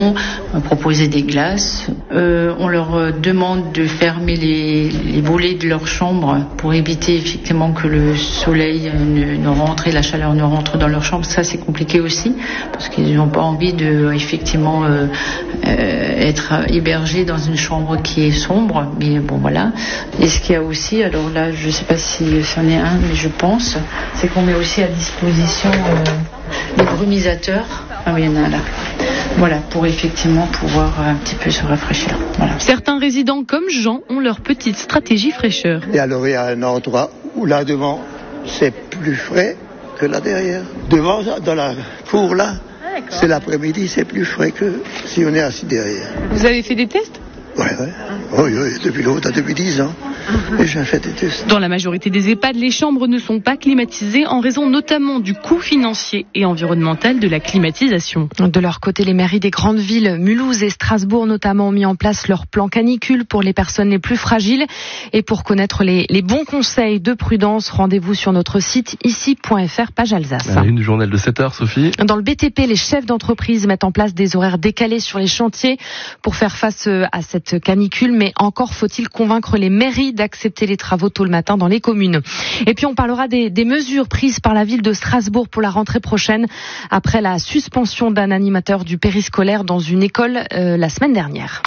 proposer des glaces. On leur demande de fermer les volets de leur chambre pour éviter effectivement que le soleil ne rentre et la chaleur ne rentre dans leur chambre. Ça, c'est compliqué aussi parce qu'ils n'ont pas envie de effectivement être hébergés dans une chambre qui est sombre. Mais bon, voilà. Et ce qu'il y a aussi, alors là, je ne sais pas si c'en est un, mais je pense, c'est qu'on met aussi à disposition des brumisateurs. Ah oui, il y en a un là. Voilà, pour effectivement pouvoir un petit peu se rafraîchir. Voilà. Certains résidents comme Jean ont leur petite stratégie fraîcheur. Et alors il y a un endroit où là devant, c'est plus frais que là derrière. Devant, dans la cour là, c'est l'après-midi, c'est plus frais que si on est assis derrière. Vous avez fait des tests ? Oui, depuis longtemps, depuis 10 ans. Et j'ai fait des tests. Dans la majorité des EHPAD, les chambres ne sont pas climatisées en raison notamment du coût financier et environnemental de la climatisation. De leur côté, les mairies des grandes villes, Mulhouse et Strasbourg notamment, ont mis en place leur plan canicule pour les personnes les plus fragiles. Et pour connaître les bons conseils de prudence, rendez-vous sur notre site ici.fr, page Alsace. La une du journal de 7h, Sophie. Dans le BTP, les chefs d'entreprise mettent en place des horaires décalés sur les chantiers pour faire face à cette canicule, mais encore faut-il convaincre les mairies d'accepter les travaux tôt le matin dans les communes. Et puis on parlera des mesures prises par la ville de Strasbourg pour la rentrée prochaine après la suspension d'un animateur du périscolaire dans une école la semaine dernière.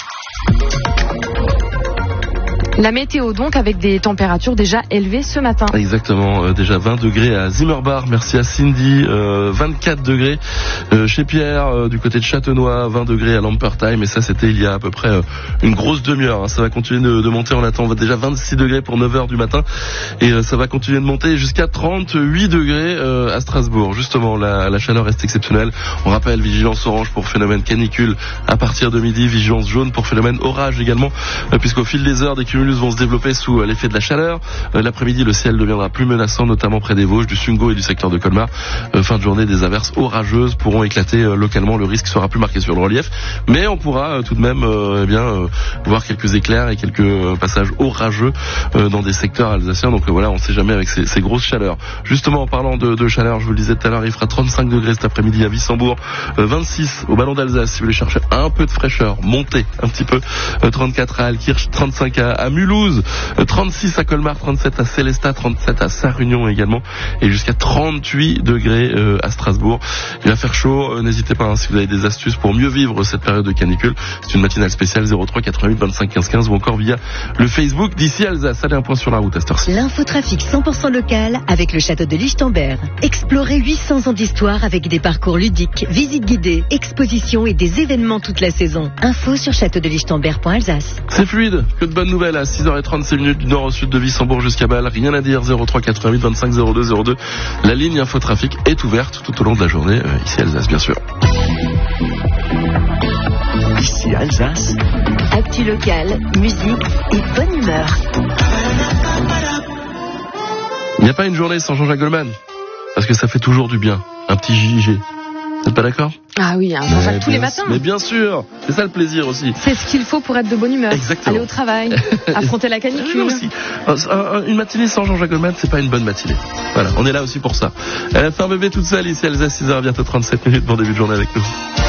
La météo donc avec des températures déjà élevées ce matin. Exactement, déjà 20 degrés à Zimmerbach, merci à Cindy, 24 degrés chez Pierre du côté de Châtenois, 20 degrés à Lampertheim, et ça c'était il y a à peu près une grosse demi-heure. Ça va continuer de monter, on attend déjà 26 degrés pour 9h du matin et ça va continuer de monter jusqu'à 38 degrés à Strasbourg. Justement, la chaleur reste exceptionnelle. On rappelle vigilance orange pour phénomène canicule à partir de midi, vigilance jaune pour phénomène orage également, puisqu'au fil des heures des cumulus vont se développer sous l'effet de la chaleur. L'après-midi, le ciel deviendra plus menaçant, notamment près des Vosges, du Sungo et du secteur de Colmar. Fin de journée, des averses orageuses pourront éclater localement. Le risque sera plus marqué sur le relief, mais on pourra tout de même voir quelques éclairs et quelques passages orageux dans des secteurs alsaciens. Donc voilà, on ne sait jamais avec ces grosses chaleurs. Justement, en parlant de chaleur, je vous le disais tout à l'heure, il fera 35 degrés cet après-midi à Wissembourg, 26 au Ballon d'Alsace si vous voulez chercher un peu de fraîcheur, montez un petit peu, 34 à Alkirch, 35 à Mulhouse, 36 à Colmar, 37 à Célestat, 37 à Saint-Réunion également, et jusqu'à 38 degrés à Strasbourg. Il va faire chaud, n'hésitez pas si vous avez des astuces pour mieux vivre cette période de canicule. C'est une matinale spéciale 03 88 25 15 15 ou encore via le Facebook d'ici Alsace. Allez, un point sur la route à cette heure-ci. L'infotrafic 100% local avec le château de Lichtenberg. Explorez 800 ans d'histoire avec des parcours ludiques, visites guidées, expositions et des événements toute la saison. Info sur châteaudelichtenberg.alsace. C'est fluide, que de bonnes nouvelles à 6h36 du nord au sud de Wissembourg jusqu'à Bâle. Rien à dire, 03 88 25 02 02. La ligne infotrafic est ouverte tout au long de la journée, ici Alsace bien sûr. Ici Alsace. Actu local, musique et bonne humeur. Il n'y a pas une journée sans Jean-Jacques Goldman, parce que ça fait toujours du bien, un petit JJ. Vous n'êtes pas d'accord ? Ah oui, Jean-Jacques tous les matins. Mais bien sûr, c'est ça le plaisir aussi. C'est ce qu'il faut pour être de bonne humeur. Exactement. Aller au travail, affronter la canicule. Aussi. Une matinée sans Jean-Jacques Goldman, c'est pas une bonne matinée. Voilà, on est là aussi pour ça. Elle a fait un bébé toute seule ici, Alsace, 6h, bientôt 37 minutes pour début de journée avec nous.